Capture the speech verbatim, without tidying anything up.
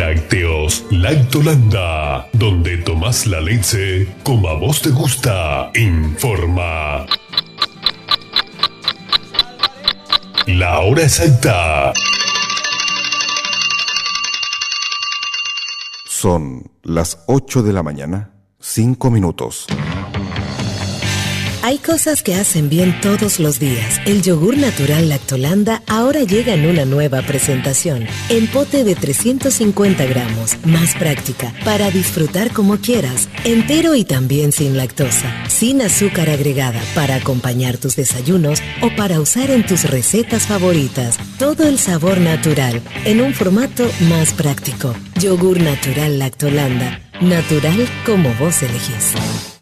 Lácteos Lactolanda, donde tomás la leche como a vos te gusta. Informa. La hora exacta. Son las ocho de la mañana, cinco minutos. Hay cosas que hacen bien todos los días. El yogur natural Lactolanda ahora llega en una nueva presentación. En pote de trescientos cincuenta gramos, más práctica, para disfrutar como quieras. Entero y también sin lactosa. Sin azúcar agregada, para acompañar tus desayunos o para usar en tus recetas favoritas. Todo el sabor natural, en un formato más práctico. Yogur natural Lactolanda. Natural como vos elegís.